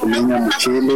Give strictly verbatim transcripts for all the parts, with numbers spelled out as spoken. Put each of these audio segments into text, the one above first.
kumenya mchele.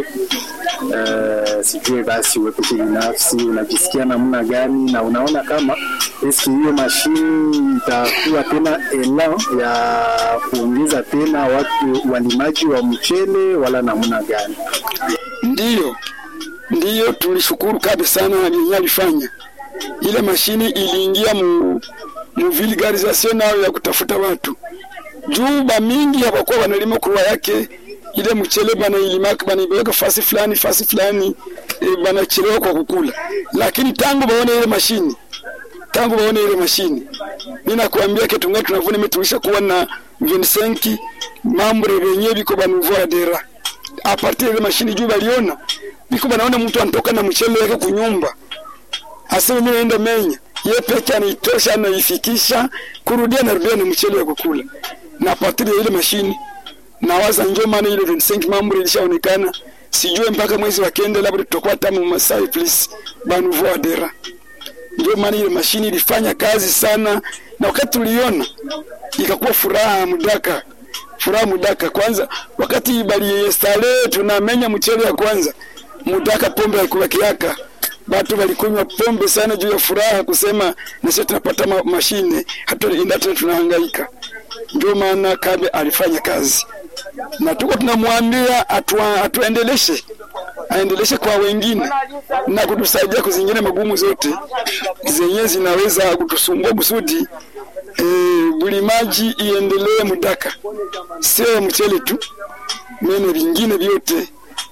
Uh, sijue basi wewe binafsi unajisikia namna gani, na unaona kama eski hiyo mashini itakuwa tena elan ya kuongeza tena watu walimaji wa mchele wala namna gani? Ndiyo, ndiyo tulishukuru kabisa sana yenye alifanya. Ile mashini iliingia mu mu vulgarisation nayo ya kutafuta watu. Juu ba mingi hapakuwa wanalima kwa yake ile mchele bana ilimaka bana ibeka fasi fulani fasi fulani e, bana chelewa kwa kukula. Lakini tangu baone ile mashini, tangu baone ile mashini, mimi nakuambia kitu ngani tunavuna imetuisha kuwa na vingt-cinq mambre wenyewe biko banuvua dera. A partir ile mashini juu baliona biko banaona mtu anatoka na mchele yake kunyumba. Asema mimi naenda menya, yeye peke anaitosha na ifikisha kurudia na rudia na mchele ya kukula. Na partir ile mashini na waza njoo maana ile vingt-cinq mambo ilishaonekana, sijue mpaka mwezi wa kenda labda tutakuwa tamu Masai please banuvua dera. Njoo maana ile mashini ilifanya kazi sana, na wakati tuliona ikakuwa furaha mudaka, furaha mudaka. Kwanza wakati bali installe tunamenya mchele ya kwanza, mudaka pombe haikuwa kiaka, watu walikunywa pombe sana juu ya furaha kusema na sisi tunapata ma mashine hata indata tunahangaika. Ndio maana Kabe alifanya kazi, na tuko tunamwambia atua atuendeleshe, aendeleshe kwa wengine na kutusaidia kuzingine magumu zote zenye zinaweza kutusumbua kusudi e, bulimaji iendelee mudaka, sio mchele tu, mene vingine vyote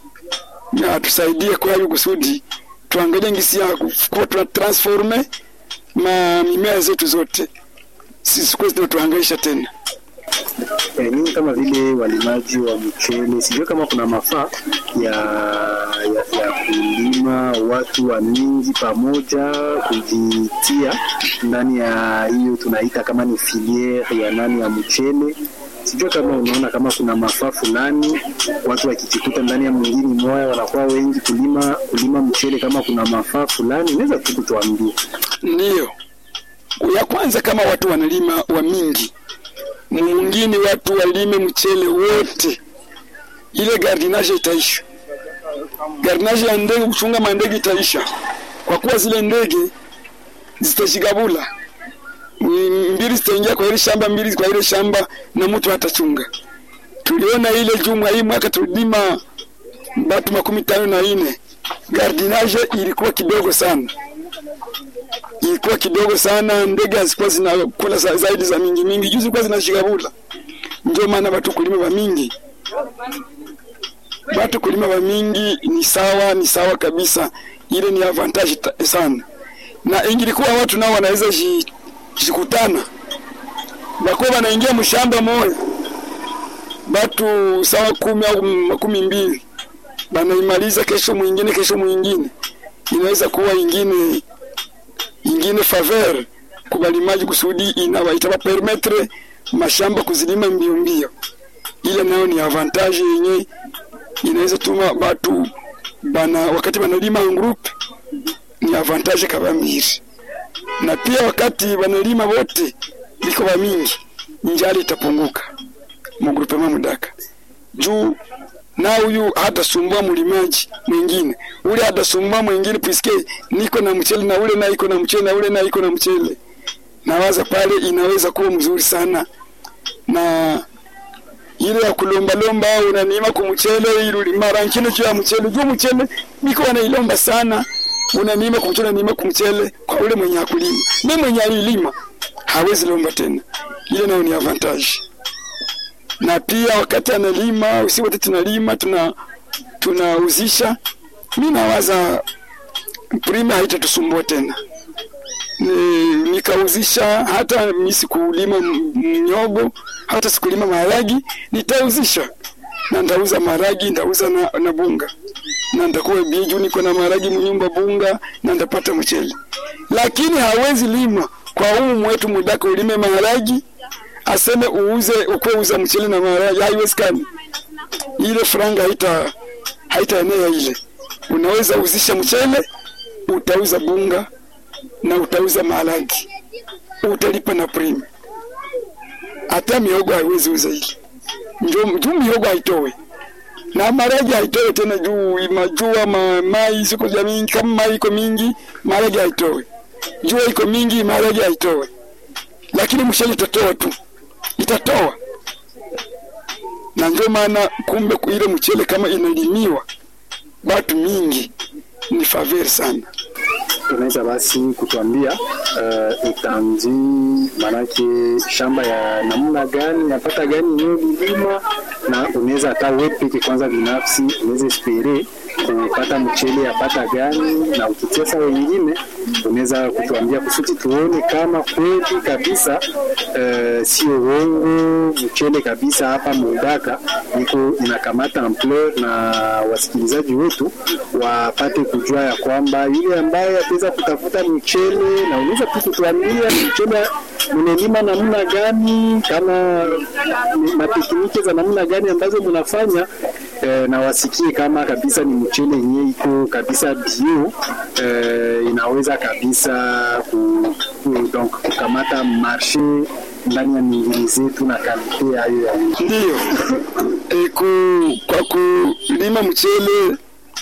na tusaidie kwa hiyo kusudi tuangalie ngisi ya kwa transforme ma mimea zetu zote, sisi kwa ndio tuhangaisha tena. Eh, nini kama vile walimaji wa mchele, sijui kama kuna mafaa ya, ya, ya kulima watu wa mingi pamoja kujitia ndani ya hiyo tunaita kama ni filiere ya nani ya mchele. Sijui kama unaona kama kuna mafaa fulani watu wakijikuta ndani ya mwingine moja wanakuwa wengi kulima kulima mchele, kama kuna mafaa fulani unaweza tu kutuambia? Ndio. Ya kwanza kama watu wanalima wa mingi, mwingine watu walime mchele wote, ile gardinage itaisha. Gardinage ya ndege kuchunga mandege itaisha, kwa kuwa zile ndege zitashigabula mbili zitaingia kwa ile shamba, mbili kwa ile shamba na mtu hatachunga. Tuliona ile jumla hii mwaka tulima watu makumi tano na nne, gardinage ilikuwa kidogo sana, ilikuwa kidogo sana, ndege hazikuwa zinakula zaidi za mingi mingi, juzi kwa zinashigabula. Ndio maana watu kulima wa mingi, watu kulima wa mingi ni sawa, ni sawa kabisa, ile ni advantage sana. Na ingilikuwa watu nao wanaweza jikutana bako wanaingia mshamba moja watu sawa kumi au makumi mbili, banaimaliza kesho mwingine kesho mwingine, inaweza kuwa ingine ingine faveur kubalimaji kusudi inawaita permettre mashamba kuzilima mbio mbio. Ile nayo ni avantage yenye inaweza tuma watu bana wakati banalima en group, ni avantage kabamiri. Na pia wakati banalima wote biko ba mingi, njali itapunguka mu groupe mudaka. Juu na huyu hata sumbua mlimaji mwingine, ule hata sumbua mwingine piske niko na mchele na ule na iko na mchele na ule na iko na mchele. Nawaza pale inaweza kuwa mzuri sana. Na ile ya kulomba lomba unanima kwa mchele ile mara nyingine juu ya mchele, juu mchele biko wanailomba sana, unanima kwa mchele nima kwa mchele kwa ule mwenye akulima. Mimi mwenye alilima hawezi lomba tena. Ile nayo ni advantage. Na pia wakati analima usi wote tunalima tuna tunauzisha, mimi nawaza prima haitatusumbua tena. Ni nikauzisha hata mimi sikulima mnyogo, hata sikulima maharagi, nitauzisha. Na ndauza maharagi, ndauza na, na bunga. Na ndakuwa biju niko na maharagi mnyumba bunga na ndapata mchele. Lakini hawezi lima kwa huu mwetu mudaka ulime maharagi aseme uuze ukouza mchele na maharagi, haiwezekani. Ile franga haita haita enea ile. Unaweza uzisha mchele, utauza bunga na utauza maharagi, utalipa na prime. Hata mihogo haiwezi uza ile. Njoo njoo mihogo haitowe. na maragi haitoe tena juu majua ma, mai siku za mingi, kama mai iko mingi maragi haitoe, jua iko mingi maragi haitoe, lakini mchele itatoa tu, itatoa. Na ndio maana kumbe ile mchele kama inalimiwa watu mingi ni favor sana. Unaweza basi kutuambia uh, utanzi manake shamba ya namna gani, napata gani niyo lima, na unaweza hata wewe peke kwanza binafsi unaweza espere kupata mchele yapata gani, na ukitesa wengine unaweza kutuambia kusudi tuone kama kweli kabisa uh, sio uongo, mchele kabisa hapa Mudaka niko inakamata ampleur, na wasikilizaji wetu wapate kujua ya kwamba yule ambaye ataweza kutafuta mchele, na unaweza kutuambia mchele mnelima namna gani, kama matekniki za namna gani ambazo mnafanya, eh, na wasikie kama kabisa ni mchele yenyewe iko kabisa bio, eh, inaweza kabisa ku, ku, donc kukamata marché ndani ya mingine zetu na kalite hayo ya ndio. E, ku, kwa kulima mchele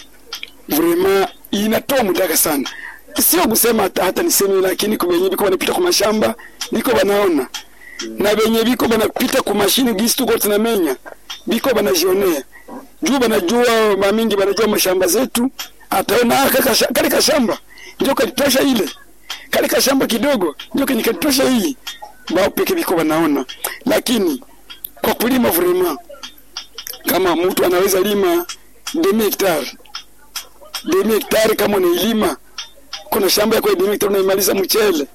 vraiment inatoa Mudaka sana. Sio kusema hata, hata niseme, lakini kwa wenyewe biko wanapita kwa mashamba biko wanaona, na wenyewe biko wanapita kwa mashini gisi tuko tunamenya biko wanajionea juu, wanajua mamingi, wanajua mashamba zetu, ataona kale ka shamba ndio katosha, ile kale ka shamba kidogo ndio kinikatosha hii, bao peke biko wanaona. Lakini kwa kulima vraiment kama mtu anaweza lima demi hectare demi hectare, kama unailima kuna shamba yako demi hectare unaimaliza mchele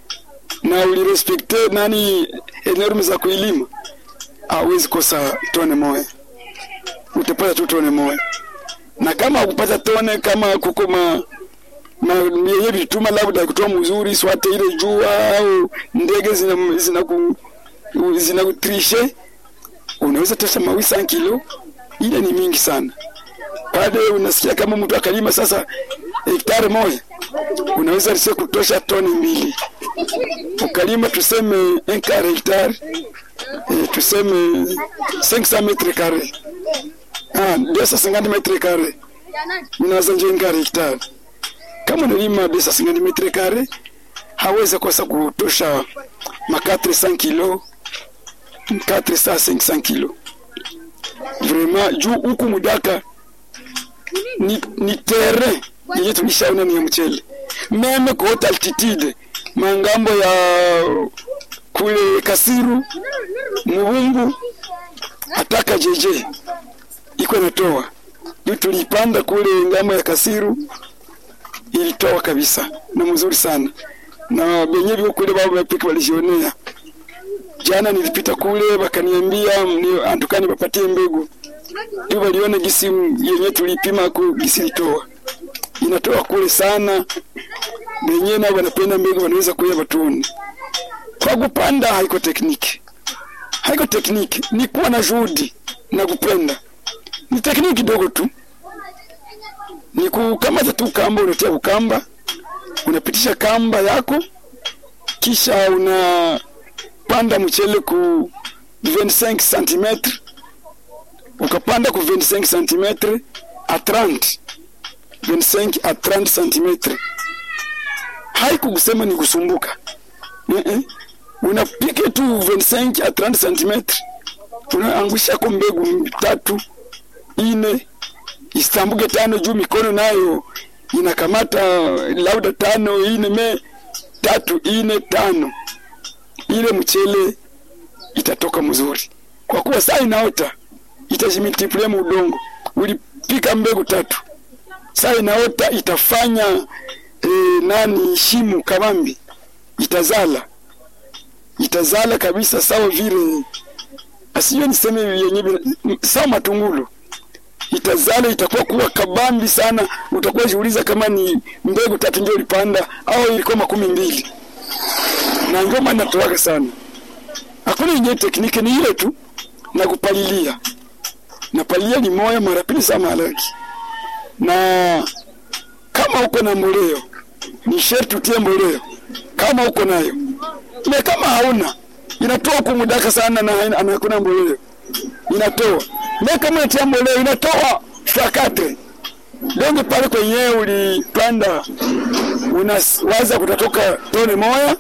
na ulirespecte nani eneo za kuilima, hawezi kosa tone moja, utapata tu tone moja. Na kama ukupata tone, kama kukoma na yeye bituma labda kutoa mzuri swate ile jua au ndege zina zina ku zina kutrishe, unaweza tosha mawisa kilo, ile ni mingi sana. Pale unasikia kama mtu akalima sasa hektari moja, unaweza risi kutosha toni mbili. Ukalima tuseme un quart hectare, e, tuseme cinq cents mètres carrés, ah deux cent cinquante mètres carrés, unaweza nje un quart hectare. Kama unalima deux cent cinquante mètres carrés, hawezi kosa kutosha ma quatre cents kilos, quatre cents cinq cents kilos. Vraiment juu huku Mudaka ni, ni terrain yenye tulishaona ni ya mchele, meme kwa haute altitude, mangambo ya kule Kasiru, Mubungu, ataka jeje iko natoa. Juu tulipanda kule ngambo ya Kasiru, ilitoa kabisa na mzuri sana, na benye biko kule baba wapiki walijionea. Jana nilipita kule bakaniambia ni antukani bapatie mbegu, tu waliona gisi yenye tulipima ku gisi litoa, inatoa kule sana. Benye na wanapenda mbegu wanaweza kuya batuni. Kwa kupanda haiko tekniki, haiko tekniki, ni kuwa na juhudi na kupenda. Ni tekniki kidogo tu, ni kukamata tu kamba, unatia ukamba, unapitisha kamba yako, kisha una panda mchele ku vingt-cinq centimètres, ukapanda ku vingt-cinq centimètres à trente, vingt-cinq à trente centimètres. Haiku kusema ni kusumbuka, eh eh, unapika tu vingt-cinq à trente centimètres, unaangusha kwa mbegu tatu ine, istambuke tano juu, mikono nayo inakamata lauda tano ine me tatu ine tano, ile mchele itatoka mzuri. Kwa kuwa saa inaota itajimultiplia udongo, ulipika mbegu tatu, saa inaota itafanya e, nani shimu kabambi, itazala itazala kabisa, sawa vile asiyo niseme yenyewe sawa matungulu, itazala itakuwa kuwa kabambi sana. Utakuwa jiuliza kama ni mbegu tatu ndio ulipanda au ilikuwa makumi mbili. Na ngoma natoka sana, hakuna yenye tekniki, ni ile tu na kupalilia. Na palilia ni moja mara pili sama halaki. Na kama uko na mboleo ni sherti utie mboleo kama uko nayo, na kama hauna inatoa kumudaka sana, na hakuna mboleo inatoa Na kama unatia mbolea inatoa fakate. Lengo pale kwenye ulipanda unawaza kutatoka tone moja.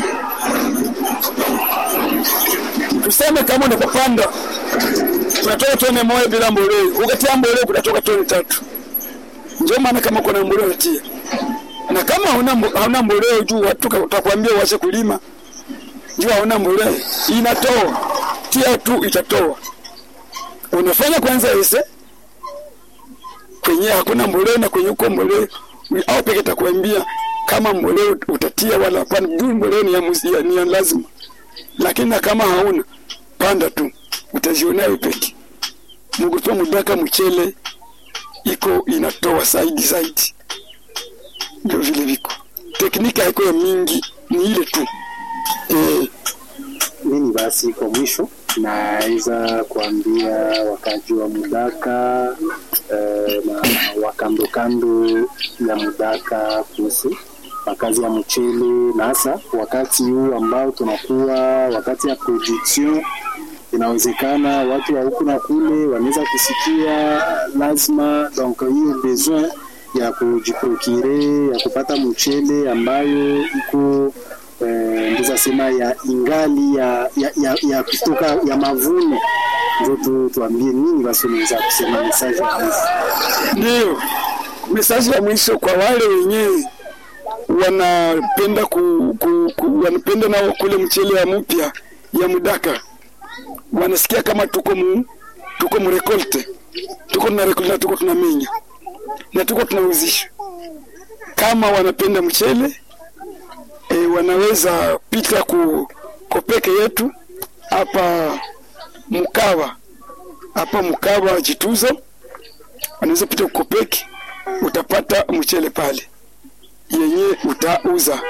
Tuseme kama unapopanda unatoka tone moja bila mbolea, ukatia mbolea kutatoka tone tatu. Ndio maana kama kuna mbolea unatia. Na kama huna huna mbolea juu watu utakwambia uache kulima. Juu hauna mbolea inatoa. Tia tu itatoa. Unafanya kwanza ese kwenye hakuna mbolea na kwenye uko mbolea au peke takwambia kama mbolea utatia wala hapana. Juu mbolea ni ya muzia, ni ya lazima. Lakini kama hauna panda tu utajionea peke. Mgutoa mudaka mchele iko inatoa zaidi zaidi. Ndio vile viko. Teknika haiko ya mingi ni ile tu. Eh, nini basi kwa mwisho naweza kuambia wakaji wa Mudaka eh, na wakando kando ya Mudaka kuhusu makazi ya mchele, na hasa wakati huu ambao tunakuwa wakati ya production. Inawezekana watu wa huku na kule wanaweza kusikia lazima donc hiyo besoin ya kujiprocure ya kupata mchele ambayo iko eh, ndiza sema ya ingali ya ya, ya, ya kutoka ya mavuno. Ndio tu tuambie nini basi unaweza kusema message hii. Ndio message ya mwisho kwa wale wenyewe wanapenda ku, ku, ku wanapenda na kule mchele ya mpya ya Mudaka. Wanasikia kama tuko mu tuko mu rekolte. Tuko na rekolte, tuko tunamenya. Na tuko tunauzisha. Kama wanapenda mchele e, wanaweza pita ku kopeke yetu hapa Mkawa. Hapa Mkawa Jituzo. Wanaweza pita kopeke, utapata mchele pale. Yenye utauza.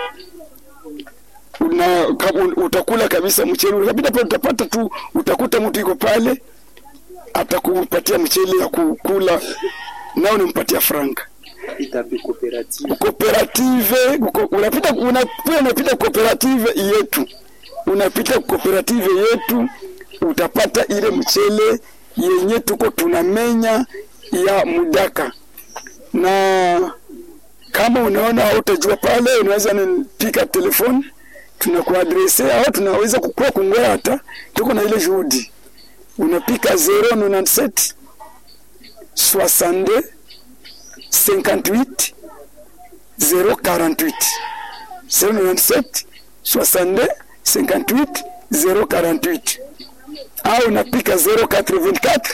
Una utakula kabisa mchele. Unapita pale utapata tu, utakuta mtu yuko pale atakupatia mchele ya kukula na unampatia franka. Itapi cooperative. Cooperative, unapita unapita unapita cooperative yetu. Unapita cooperative yetu utapata ile mchele yenye tuko tunamenya ya Mudaka. Na kama unaona hautajua pale unaweza nipika telefoni tunakuadrese au tunaweza kukua kungoa hata tuko na ile juhudi. Unapika zero nine seven soixante-deux cinquante-huit zero quarante-huit zero nine seven soixante-deux cinquante-huit zero quarante-huit au unapika zero quatre-vingt-quatre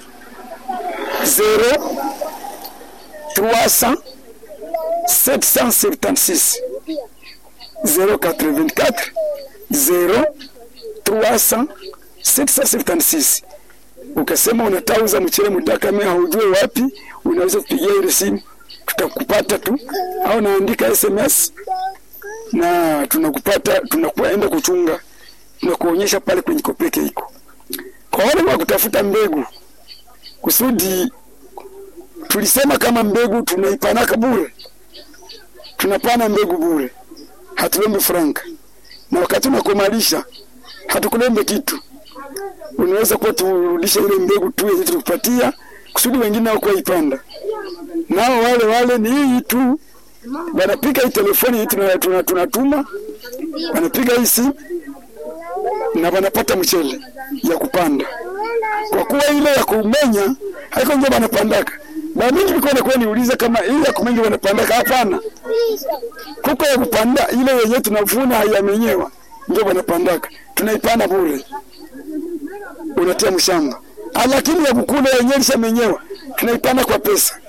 zero trois cents sept cent septante-six zero quatre-vingt-quatre zero trois cents sept cent septante-six. Ukasema unatauza mchele Mudaka mimi haujui wapi, unaweza kupigia ile simu tutakupata tu, au naandika S M S na tunakupata, tunakuenda kuchunga, tunakuonyesha pale kwenye kopeke iko. Kwa wale wa kutafuta mbegu kusudi tulisema kama mbegu tunaipanaka bure, tunapana mbegu bure, hatuombe franka, na wakati unakomalisha hatukulembe kitu. Unaweza kuwa turudisha ile mbegu tu yenye tukupatia kusudi wengine wao kuipanda. Nao wale wale ni hii tu. Wanapika hii telefoni hii tunatuma, tunatuma. Wanapiga hii simu na wanapata mchele ya kupanda. Kwa kuwa ile ya kumenya haiko ndio wanapandaka. Na mimi nilikuwa nakuwa niuliza kama ile ya kumenya wanapandaka, hapana. Kuko ya kupanda ile yenyewe tunavuna hayamenyewa ndio wanapandaka. Tunaipanda bure. Unatia mshamba. Lakini ya kukula yenyewe ishamenyewa tunaipanda kwa pesa.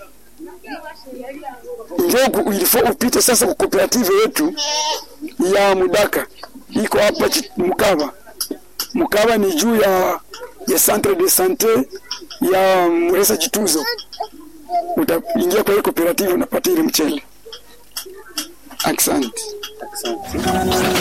Ndio ilifo upite sasa kwa cooperative yetu ya Mudaka. Iko hapa Mkawa. Mkawa ni juu ya ya centre de santé ya Muresa Jituzo. Utaingia kwa cooperative unapata ile mchele. Asante. Asante.